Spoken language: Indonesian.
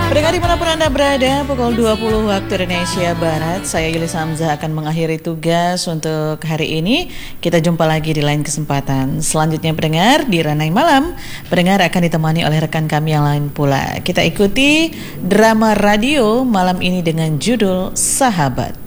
Pendengar dimanapun Anda berada, pukul 20 waktu Indonesia Barat, saya Yulis Hamzah akan mengakhiri tugas untuk hari ini. Kita jumpa lagi di lain kesempatan. Selanjutnya pendengar, di Ranai Malam, pendengar akan ditemani oleh rekan kami yang lain pula. Kita ikuti drama radio malam ini dengan judul Sahabat.